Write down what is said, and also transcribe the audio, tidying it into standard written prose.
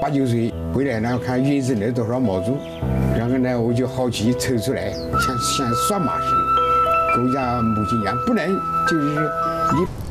8、9岁回来呢，看园子里多少毛猪，然后呢，我就好奇抽出来，像耍马似的，勾一下母亲一样，不能就是你